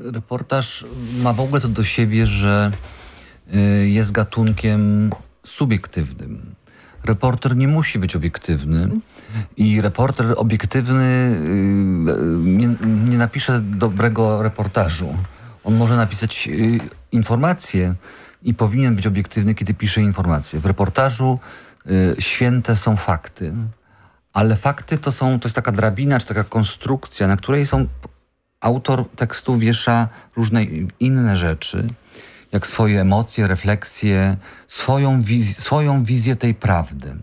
Reportaż ma w ogóle to do siebie, że jest gatunkiem subiektywnym. Reporter nie musi być obiektywny i reporter obiektywny nie napisze dobrego reportażu. On może napisać informacje i powinien być obiektywny, kiedy pisze informacje. W reportażu święte są fakty, ale fakty to jest taka drabina, czy taka konstrukcja, na której autor tekstu wiesza różne inne rzeczy, jak swoje emocje, refleksje, swoją wizję tej prawdy.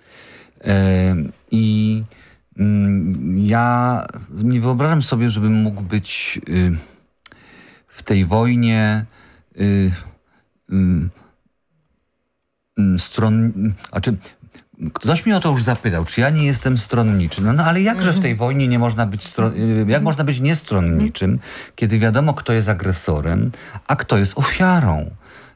Ja nie wyobrażam sobie, żebym mógł być w tej wojnie ktoś mnie o to już zapytał, czy ja nie jestem stronniczy. No ale jakże w tej wojnie nie można być jak można być niestronniczym, kiedy wiadomo, kto jest agresorem, a kto jest ofiarą.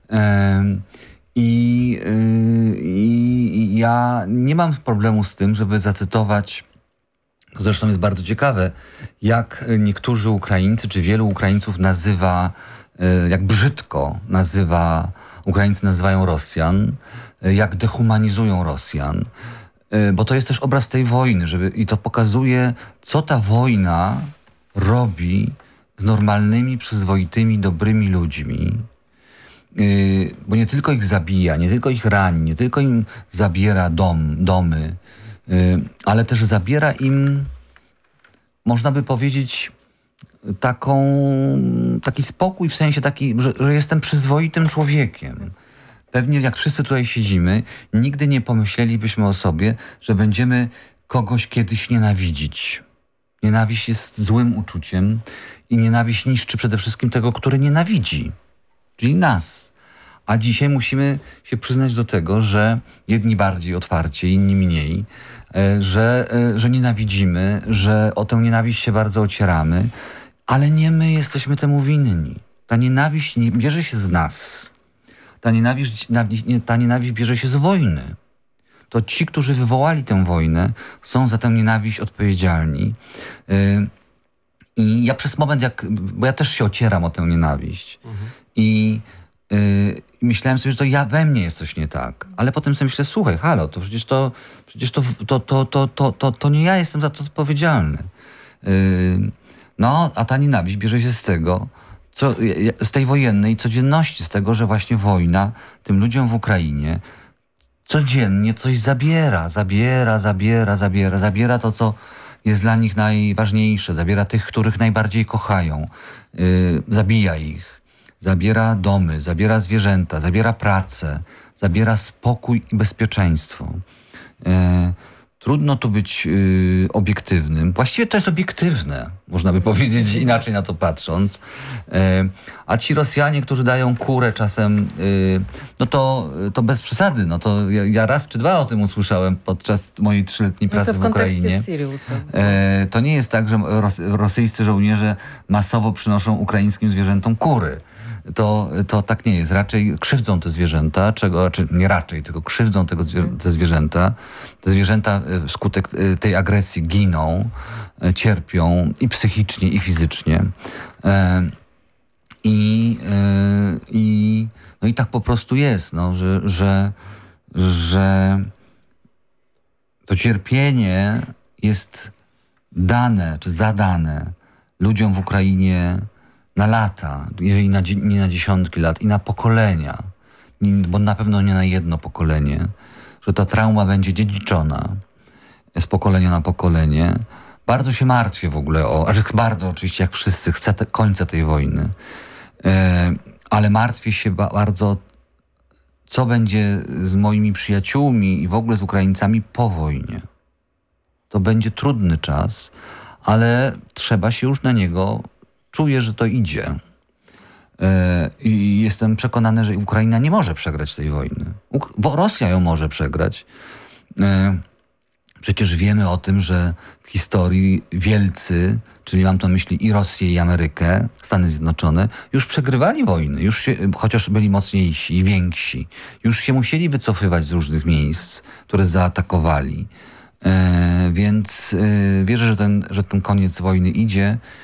Ja nie mam problemu z tym, żeby zacytować, zresztą jest bardzo ciekawe, jak niektórzy Ukraińcy, czy wielu Ukraińców nazywa, jak brzydko Ukraińcy nazywają Rosjan, jak dehumanizują Rosjan, bo to jest też obraz tej wojny, i to pokazuje, co ta wojna robi z normalnymi, przyzwoitymi, dobrymi ludźmi, bo nie tylko ich zabija, nie tylko ich rani, nie tylko im zabiera domy, ale też zabiera im, można by powiedzieć, taki spokój, w sensie taki, że jestem przyzwoitym człowiekiem. Pewnie jak wszyscy tutaj siedzimy, nigdy nie pomyślelibyśmy o sobie, że będziemy kogoś kiedyś nienawidzić. Nienawiść jest złym uczuciem i nienawiść niszczy przede wszystkim tego, który nienawidzi, czyli nas. A dzisiaj musimy się przyznać do tego, że jedni bardziej otwarcie, inni mniej, że nienawidzimy, że o tę nienawiść się bardzo ocieramy, ale nie my jesteśmy temu winni. Ta nienawiść nie bierze się z nas. Ta nienawiść bierze się z wojny. To ci, którzy wywołali tę wojnę, są za tę nienawiść odpowiedzialni. I ja przez moment, bo ja też się ocieram o tę nienawiść. I myślałem sobie, że to we mnie jest coś nie tak. Ale potem sobie myślę, słuchaj, halo, to przecież to nie ja jestem za to odpowiedzialny. A ta nienawiść bierze się z tego, z tej wojennej codzienności, z tego, że właśnie wojna tym ludziom w Ukrainie codziennie coś zabiera to, co jest dla nich najważniejsze, zabiera tych, których najbardziej kochają, zabija ich, zabiera domy, zabiera zwierzęta, zabiera pracę, zabiera spokój i bezpieczeństwo. Trudno tu być obiektywnym. Właściwie to jest obiektywne, można by powiedzieć, inaczej na to patrząc. A ci Rosjanie, którzy dają kurę czasem, to bez przesady. Ja raz czy dwa o tym usłyszałem podczas mojej 3-letniej pracy w Ukrainie. To nie jest tak, że rosyjscy żołnierze masowo przynoszą ukraińskim zwierzętom kury. To tak nie jest. Raczej krzywdzą te zwierzęta, nie raczej, tylko krzywdzą te zwierzęta. Te zwierzęta wskutek tej agresji giną, cierpią i psychicznie, i fizycznie. I tak po prostu jest, że to cierpienie jest dane, czy zadane ludziom w Ukrainie na lata, jeżeli nie na dziesiątki lat i na pokolenia, bo na pewno nie na jedno pokolenie, że ta trauma będzie dziedziczona z pokolenia na pokolenie. Bardzo się martwię w ogóle bardzo oczywiście, jak wszyscy, chcę końca tej wojny, ale martwię się bardzo, co będzie z moimi przyjaciółmi i w ogóle z Ukraińcami po wojnie. To będzie trudny czas, ale trzeba się już na niego. Czuję, że to idzie. I jestem przekonany, że Ukraina nie może przegrać tej wojny. Bo Rosja ją może przegrać. Przecież wiemy o tym, że w historii wielcy, czyli mam to na myśli i Rosję, i Amerykę, Stany Zjednoczone, już przegrywali wojny, chociaż byli mocniejsi i więksi. Już się musieli wycofywać z różnych miejsc, które zaatakowali. Więc wierzę, że ten koniec wojny idzie.